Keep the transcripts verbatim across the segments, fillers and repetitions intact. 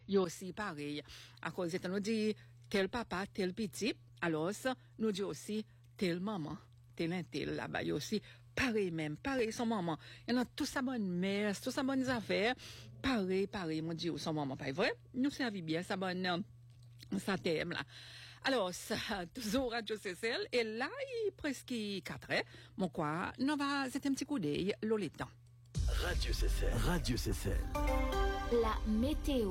yo aussi pareil. À cause de nous dit tel papa, tel petit, alors nous dit aussi tel maman, tel un tel là-bas, yo aussi pareil même, pareil son maman. Il y en a tout sa bonne mère, tout sa bonne affaire, pareil, pareil, mon Dieu, son maman, pas vrai? Nous servi bien sa bonne, sa thème là. Alors, ça, toujours Radio C C L, et là, il est presque quatre heures. Mon quoi, nous va, c'est un petit coup d'œil, l'olétan. Radio C C L. Radio C C L. La météo.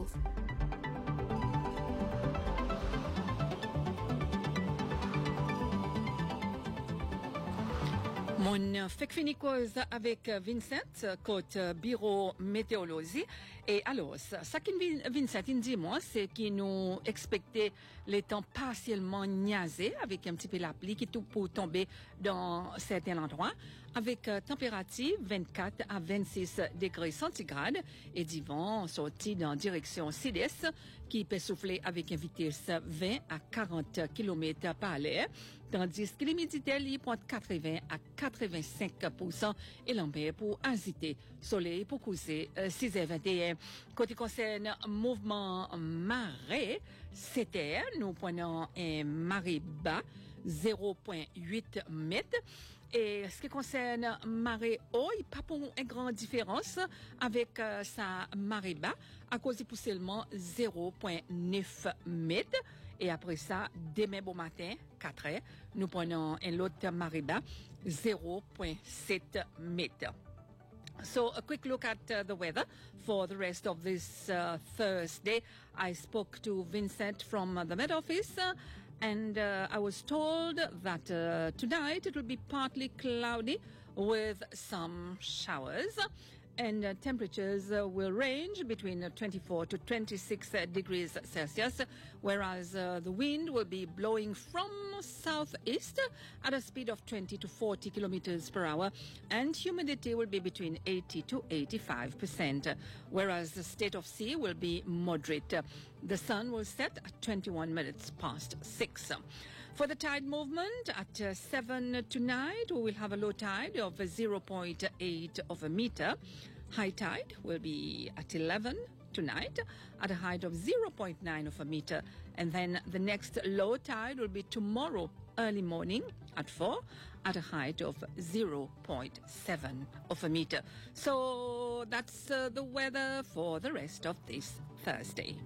Mon fait fini cause avec Vincent, côté bureau météorologie. Et alors, ça, ça qui Vincent, il dit moi, c'est qu'il nous expectait les temps partiellement niaisés, avec un petit peu la pluie qui tout pour tomber dans certains endroits, avec euh, température vingt-quatre à vingt-six degrés centigrades et du vent sorti dans direction sud-est, qui peut souffler avec une vitesse vingt à quarante kilomètres par l'heure, tandis que l'humidité libre entre quatre-vingts à quatre-vingt-cinq pour cent et l'ambert pour agiter, soleil pour couser euh, six heures vingt et un. Côté concerne mouvement marée, c'était, nous prenons un marée bas, zéro virgule huit mètres. Et ce qui concerne marée haut, il n'y a pas pour une grande différence avec euh, sa marée bas, à cause du seulement zéro virgule neuf mètres. Et après ça, demain bon matin, quatre heures, nous prenons un autre marée bas, zéro virgule sept mètres. So a quick look at uh, the weather for the rest of this uh, Thursday. I spoke to Vincent from uh, the Met Office uh, and uh, I was told that uh, tonight it will be partly cloudy with some showers. And uh, temperatures uh, will range between uh, twenty-four to twenty-six uh, degrees Celsius, whereas uh, the wind will be blowing from southeast at a speed of twenty to forty kilometers per hour, and humidity will be between eighty to eighty-five percent, whereas the state of sea will be moderate. The sun will set at twenty-one minutes past six. For the tide movement, at uh, seven tonight, we will have a low tide of zero point eight of a meter. High tide will be at eleven tonight at a height of zero point nine of a meter. And then the next low tide will be tomorrow early morning at four at a height of zero point seven of a meter. So that's uh, the weather for the rest of this Thursday.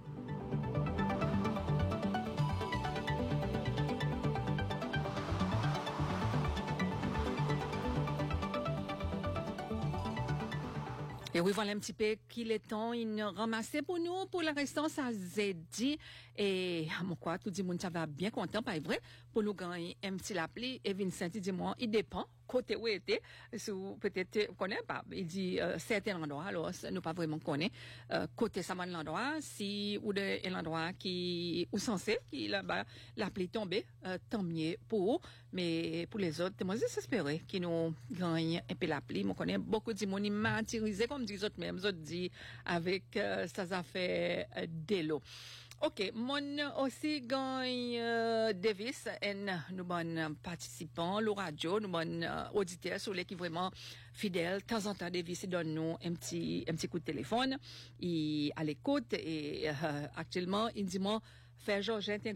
Et oui, voilà un petit peu qu'il est temps de ramasser pour nous, pour la restance à Zedi. Et, mon quoi, tout le monde, ça va bien content, pas vrai, pour nous gagner un petit l'appli. Et Vincent, il dit, moi, il dépend, côté où il était, sous, peut-être, vous connaissez pas, il dit, euh, certains endroits, alors, nous pas vraiment connaît, euh, côté ça, l'endroit, si, ou de, l'endroit qui, ou censé, qui, là-bas, l'appli tombé, euh, tant mieux pour eux. Mais, pour les autres, moi, j'espère qu'ils nous gagnent un peu l'appli. Moi, connais beaucoup de monde martyrisé, comme disent autres même, autres dit, avec, euh, ça affaires euh, de l'eau. OK, mon aussi gagne euh, Davis et nous bon participants, le radio, nous bon euh, auditeurs sur les qui vraiment fidèles. De temps en temps, Davis donne nous un petit un petit coup de téléphone, il à l'écoute et euh, actuellement il dit moi faire Georgette